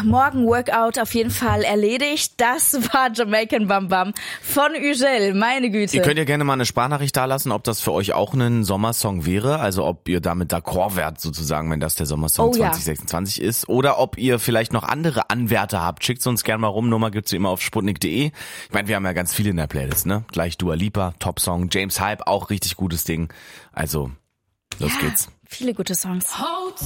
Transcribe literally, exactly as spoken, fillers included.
morgen Workout auf jeden Fall erledigt. Das war Jamaican Bam Bam von Ügel, meine Güte. Ihr könnt ja gerne mal eine Sprachnachricht dalassen, ob das für euch auch ein Sommersong wäre, also ob ihr damit d'accord wärt sozusagen, wenn das der Sommersong oh, zwanzig sechsundzwanzig ja. ist, oder ob ihr vielleicht noch andere Anwärter habt. Schickt uns gerne mal rum, Nummer gibt's wie immer auf sputnik punkt de. Ich meine, wir haben ja ganz viele in der Playlist, ne? Gleich Dua Lipa, Top-Song, James Hype, auch richtig gutes Ding. Also, los ja, geht's. Viele gute Songs.